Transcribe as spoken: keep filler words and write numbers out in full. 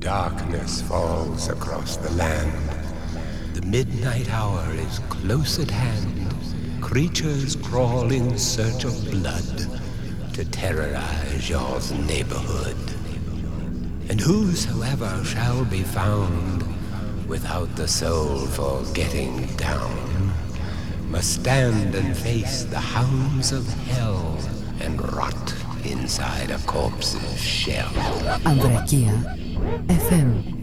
Darkness falls across the land. The midnight hour is close at hand. Creatures crawl in search of blood to terrorize your neighborhood. And whosoever shall be found without the soul for getting down must stand and face the hounds of hell and rot inside a corpse's shell. Andrekia F M